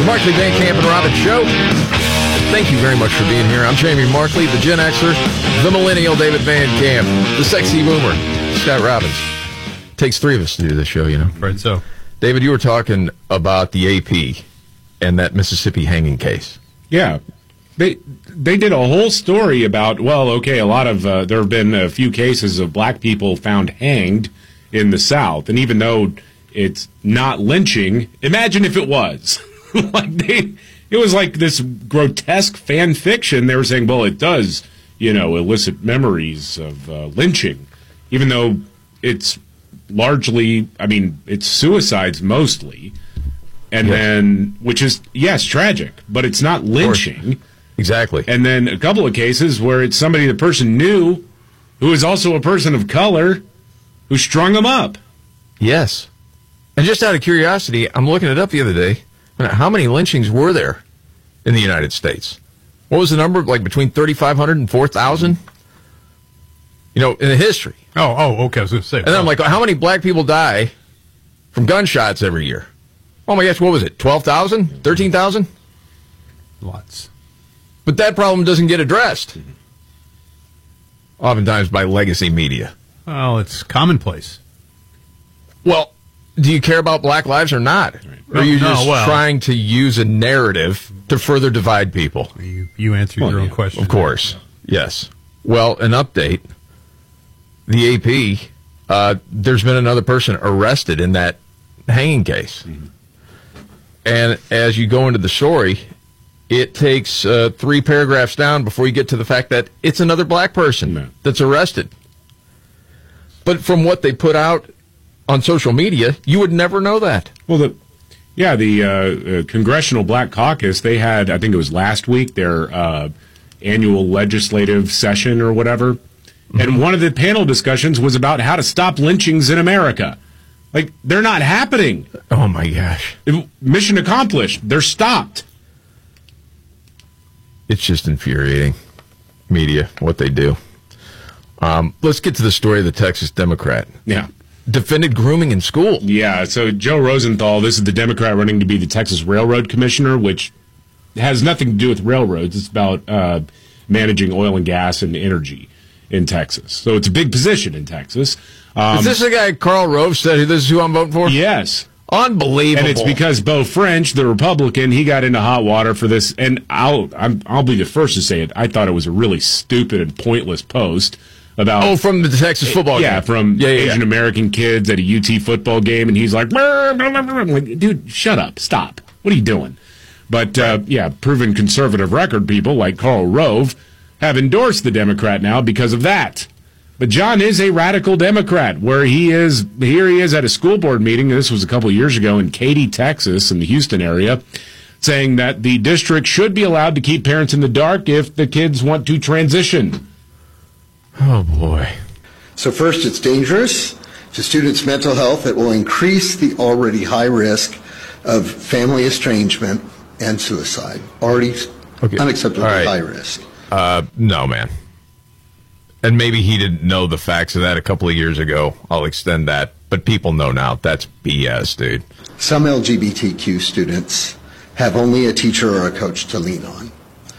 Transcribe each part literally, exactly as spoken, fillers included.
Markley, Van Camp, and Robbins Show. Thank you very much for being here. I'm Jamie Markley, the Gen Xer, the Millennial David Van Camp, the Sexy Boomer, Scott Robbins. Takes three of us to do this show, you know. Right, so. David, you were talking about the A P and that Mississippi hanging case. Yeah. They they did a whole story about, well, okay, a lot of, uh, there have been a few cases of black people found hanged in the South. And even though it's not lynching, imagine if it was. like they, it was like this grotesque fan fiction. They were saying, well, it does, you know, elicit memories of uh, lynching, even though it's largely, I mean, it's suicides mostly. And yes. then, which is, yes, tragic, but it's not lynching. Exactly. And then a couple of cases where it's somebody the person knew who is also a person of color who strung them up. Yes. And just out of curiosity, I'm looking it up the other day. How many lynchings were there in the United States? What was the number? Like between thirty-five hundred and four thousand? You know, in the history. Oh, oh, okay. I was going to say. And then I'm like, how many black people die from gunshots every year? Oh my gosh, what was it? twelve thousand? thirteen thousand? Lots. But that problem doesn't get addressed. Oftentimes by legacy media. Well, it's commonplace. Well, do you care about black lives or not? Right. Or are you no, just well, trying to use a narrative to further divide people? You, you answered well, your own yeah, question. Of course. Yeah. Yes. Well, an update. The A P, uh, there's been another person arrested in that hanging case. Mm-hmm. And as you go into the story, it takes uh, three paragraphs down before you get to the fact that it's another black person no. that's arrested. But from what they put out on social media, you would never know that. Well, the yeah, the uh, uh, Congressional Black Caucus, they had, I think it was last week, their uh, annual legislative session or whatever. Mm-hmm. And one of the panel discussions was about how to stop lynchings in America. Like, they're not happening. Oh, my gosh. Mission accomplished. They're stopped. It's just infuriating. Media, what they do. Um, let's get to the story of the Texas Democrat. Yeah. Defended grooming in school. Yeah, so Joe Rosenthal, this is the Democrat running to be the Texas Railroad Commissioner, which has nothing to do with railroads. It's about uh, managing oil and gas and energy in Texas. So it's a big position in Texas. Um, is this the guy Karl Rove said this is who I'm voting for? Yes. Unbelievable. And it's because Beau French, the Republican, he got into hot water for this. And I'll I'm, I'll be the first to say it. I thought it was a really stupid and pointless post about. Oh, from the Texas football yeah, game. From yeah, yeah, Asian American kids at a U T football game. And he's like, blah, blah, blah, blah. I'm like, dude, shut up. Stop. What are you doing? But, uh, yeah, proven conservative record people like Karl Rove have endorsed the Democrat now because of that. But John is a radical Democrat, where he is, here he is at a school board meeting, this was a couple of years ago in Katy, Texas, in the Houston area, saying that the district should be allowed to keep parents in the dark if the kids want to transition. Oh, boy. So first, it's dangerous to students' mental health. It will increase the already high risk of family estrangement and suicide. Already okay. unacceptably right. high risk. Uh, no, man. And maybe he didn't know the facts of that a couple of years ago. I'll extend that. But people know now. That's B S, dude. Some L G B T Q students have only a teacher or a coach to lean on.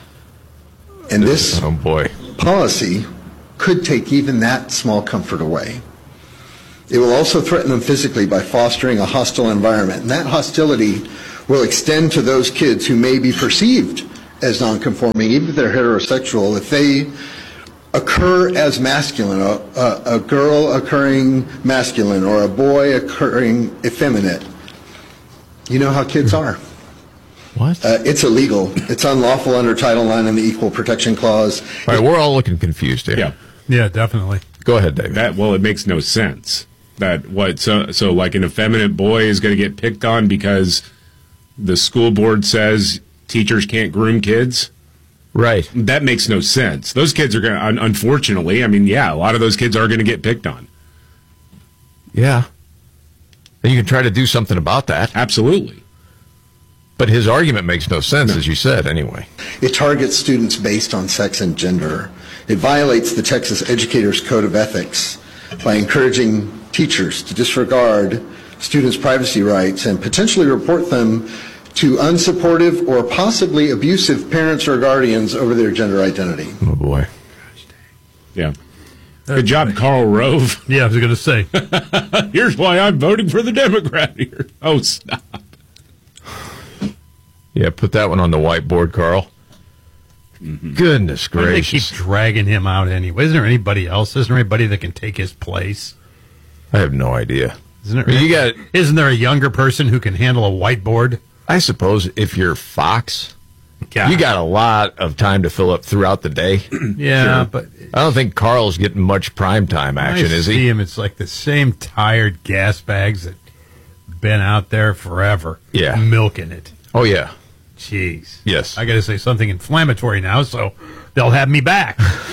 And this oh boy. policy could take even that small comfort away. It will also threaten them physically by fostering a hostile environment. And that hostility will extend to those kids who may be perceived as nonconforming, even if they're heterosexual. If they occur as masculine, a, a, a girl occurring masculine or a boy occurring effeminate, you know how kids are. What? Uh, it's illegal. It's unlawful under Title nine and the Equal Protection Clause. All right, we're all looking confused here. Yeah, yeah, definitely. Go ahead, David. That, well, it makes no sense. That what? So, so like an effeminate boy is going to get picked on because the school board says teachers can't groom kids? Right. That makes no sense. Those kids are going to, unfortunately, I mean, yeah, a lot of those kids are going to get picked on. Yeah. And you can try to do something about that. Absolutely. But his argument makes no sense, no. as you said, anyway. It targets students based on sex and gender. It violates the Texas Educators Code of Ethics by encouraging teachers to disregard students' privacy rights and potentially report them to unsupportive or possibly abusive parents or guardians over their gender identity. Oh, boy. Yeah. Good job, Karl Rove. Yeah, I was going to say. Here's why I'm voting for the Democrat here. Oh, stop. Yeah, put that one on the whiteboard, Carl. Mm-hmm. Goodness Why do they gracious. keep dragging him out anyway? Isn't there anybody else? Isn't there anybody that can take his place? I have no idea. Isn't there, You got, Isn't there a younger person who can handle a whiteboard? I suppose if you're Fox, God. you got a lot of time to fill up throughout the day. Yeah, but I don't think Carl's getting much primetime action, I is see he? him. It's like the same tired gas bags that been out there forever. Yeah. Milking it. Oh, yeah. Jeez. Yes. I got to say something inflammatory now, so they'll have me back.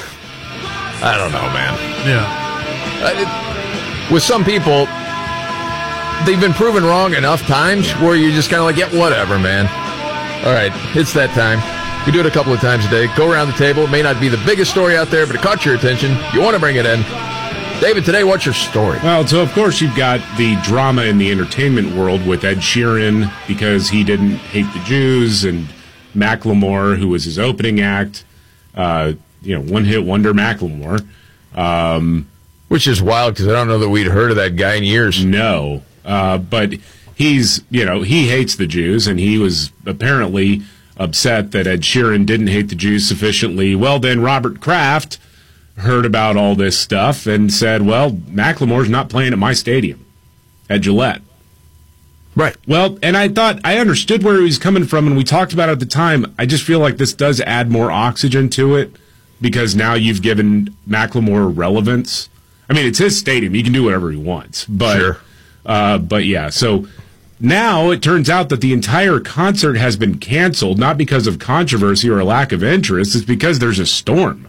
I don't know, man. Yeah. Uh, it, with some people, they've been proven wrong enough times where you're just kind of like, yeah, whatever, man. All right, it's that time. We do it a couple of times a day. Go around the table. It may not be the biggest story out there, but it caught your attention. You want to bring it in. David, today, what's your story? Well, so of course you've got the drama in the entertainment world with Ed Sheeran because he didn't hate the Jews, and Macklemore, who was his opening act, uh, you know, one-hit wonder Macklemore. Um, Which is wild because I don't know that we'd heard of that guy in years. no, uh, but he's, you know, he hates the Jews, and he was apparently upset that Ed Sheeran didn't hate the Jews sufficiently. Well, then Robert Kraft heard about all this stuff and said, well, Macklemore's not playing at my stadium, at Gillette. Right. Well, and I thought I understood where he was coming from, and we talked about it at the time. I just feel like this does add more oxygen to it because now you've given Macklemore relevance. I mean, it's his stadium; he can do whatever he wants. But, Sure. uh, but yeah. So now it turns out that the entire concert has been canceled, not because of controversy or a lack of interest. It's because there's a storm.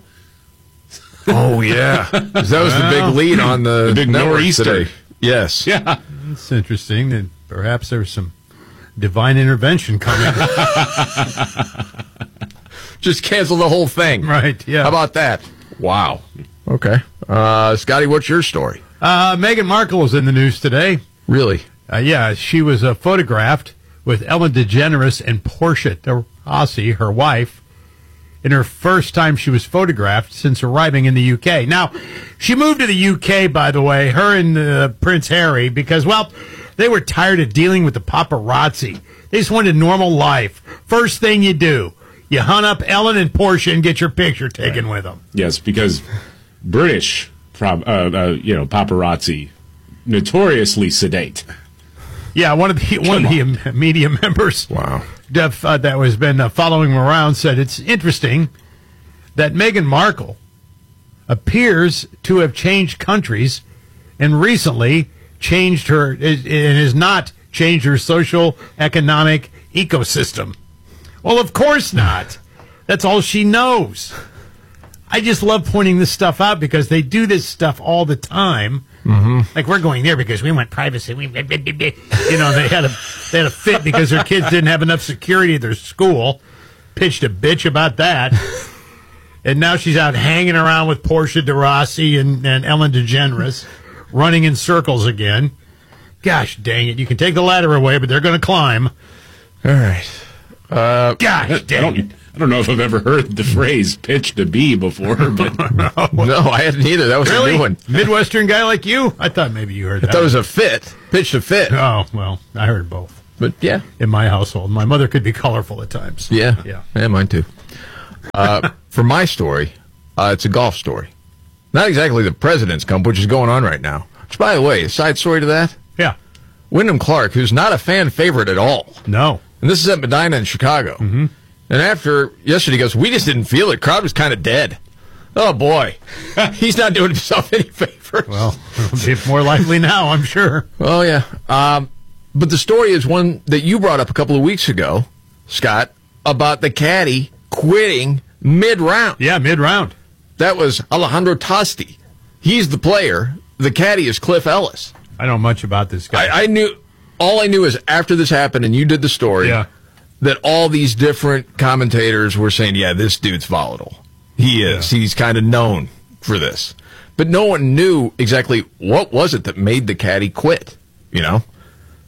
Oh, yeah. 'Cause that was the big lead on the, The big network nor'easter. today. Yes. Yeah. It's interesting that perhaps there was some divine intervention coming. Just cancel the whole thing. Right, yeah. How about that? Wow. Okay. Uh, Scotty, what's your story? Uh, Meghan Markle was in the news today. Really? Uh, yeah, she was uh, photographed with Ellen DeGeneres and Portia de Rossi, her wife, in her first time she was photographed since arriving in the U K. Now, she moved to the U K, by the way, her and uh, Prince Harry, because, well, they were tired of dealing with the paparazzi. They just wanted a normal life. First thing you do, you hunt up Ellen and Portia and get your picture taken with them. Yes, because British, prob- uh, uh, you know, paparazzi, notoriously sedate. Yeah, one of the one of the media members Wow. Def, uh, that was been uh, following him around said it's interesting that Meghan Markle appears to have changed countries and recently changed her and has not changed her social economic ecosystem. Well, of course not. That's all she knows. I just love pointing this stuff out because they do this stuff all the time. Mm-hmm. Like we're going there because we want privacy. We, you know, they had a they had a fit because their kids didn't have enough security at their school. Pitched a bitch about that, and now she's out hanging around with Portia de Rossi and, and Ellen DeGeneres, running in circles again. Gosh dang it! You can take the ladder away, but they're going to climb. All right. Uh, Gosh I dang don't, it! I don't know if I've ever heard the phrase pitch to bee before, but no, I hadn't either. That was a Really, new one. Midwestern guy like you? I thought maybe you heard I that. thought it was a fit. Pitch to fit. Oh well, I heard both. But yeah. In my household, my mother could be colorful at times. Yeah. Yeah. Yeah, mine too. Uh, for my story, uh, it's a golf story. Not exactly the President's Cup, which is going on right now. Which, by the way, a side story to that, Yeah. Wyndham Clark, who's not a fan favorite at all. No. And this is at Medina in Chicago. Mm-hmm. And after yesterday, he goes, we just didn't feel it. Crowd was kind of dead. Oh, boy. He's not doing himself any favors. Well, it'll be more likely now, I'm sure. Oh, yeah. Um, but the story is one that you brought up a couple of weeks ago, Scott, about the caddy quitting mid-round. Yeah, mid-round. That was Alejandro Tosti. He's the player. The caddy is Cliff Ellis. I know much about this guy. I, I knew, all I knew is after this happened and you did the story, Yeah. that all these different commentators were saying, yeah, this dude's volatile. He is. Yeah. He's kind of known for this. But no one knew exactly what was it that made the caddy quit, you know?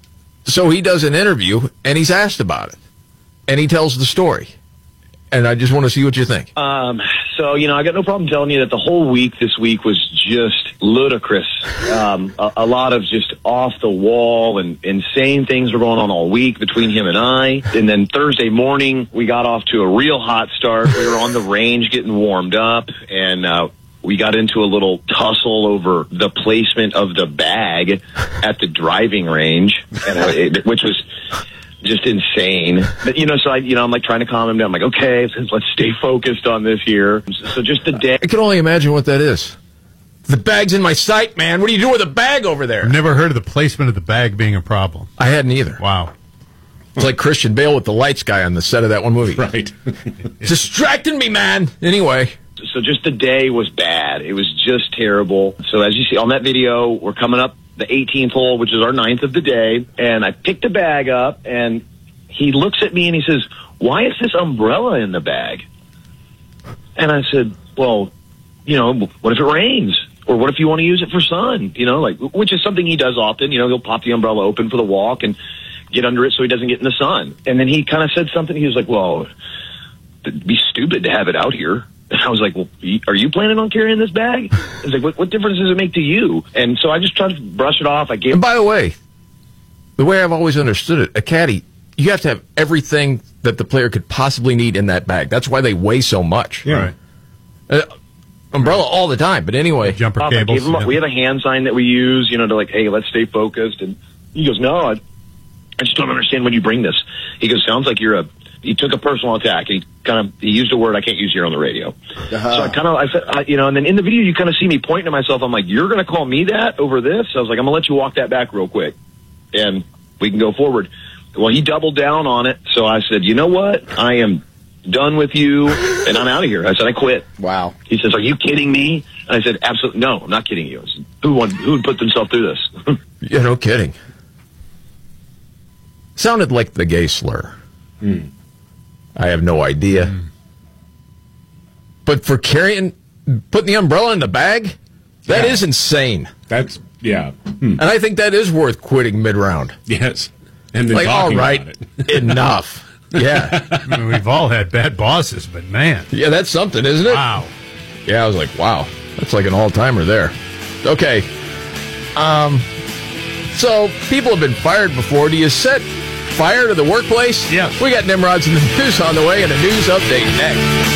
So he does an interview, and he's asked about it, and he tells the story. And I just want to see what you think. Um, so, you know, I got no problem telling you that the whole week this week was just ludicrous. Um, a, a lot of just off the wall and insane things were going on all week between him and I. And then Thursday morning, we got off to a real hot start. We were on the range getting warmed up, and uh, we got into a little tussle over the placement of the bag at the driving range, and uh, it, which was just insane. But, you know, so I, you know, I'm like trying to calm him down. I'm like, okay, let's stay focused on this here. So just the day. I can only imagine what that is. The bag's in my sight, man. What are you doing with the bag over there? I've never heard of the placement of the bag being a problem. I hadn't either. Wow. It's like Christian Bale with the lights guy on the set of that one movie. Right. Distracting me, man. Anyway. So just the day was bad. It was just terrible. So as you see on that video, we're coming up the eighteenth hole, which is our ninth of the day, and I picked the bag up, and he looks at me and he says, "Why is this umbrella in the bag?" And I said, "Well, you know, what if it rains? Or what if you want to use it for sun?" You know, like, which is something he does often. You know, he'll pop the umbrella open for the walk and get under it so he doesn't get in the sun. And then he kind of said something. He was like, "Well, it'd be stupid to have it out here." And I was like, "Well, are you planning on carrying this bag?" I was like, what, what difference does it make to you? And so I just tried to brush it off. I gave. And by the way, the way I've always understood it, a caddy, you have to have everything that the player could possibly need in that bag. That's why they weigh so much. Yeah. Right. Uh, umbrella all the time. But anyway, jumper I cables. gave him, Yeah. We have a hand sign that we use, you know, to like, hey, let's stay focused. And he goes, "No, I, I just don't understand when you bring this." He goes, "Sounds like you're a." He took a personal attack, and he kind of he used a word I can't use here on the radio. Uh-huh. So I kind of, I said, I, you know, and then in the video you kind of see me pointing to myself. I'm like, "You're going to call me that over this?" I was like, "I'm going to let you walk that back real quick, and we can go forward." Well, he doubled down on it, so I said, "You know what? I am done with you, and I'm out of here." I said, "I quit." Wow. He says, "Are you kidding me?" And I said, "Absolutely, no, I'm not kidding you." I said, who would who would put themselves through this? Yeah, no kidding. Sounded like the gay slur. Mm. I have no idea. Mm. But for carrying, putting the umbrella in the bag, that Yeah. is insane. That's, yeah. Hmm. And I think that is worth quitting mid-round. Yes. And then Like, all talking right, about it. enough. Yeah. I mean, we've all had bad bosses, but man. Yeah, that's something, isn't it? Wow. Yeah, I was like, wow. That's like an all-timer there. Okay. Um. So, people have been fired before. Do you set fire to the workplace? Yeah. We got Nimrods in the news on the way and a news update next.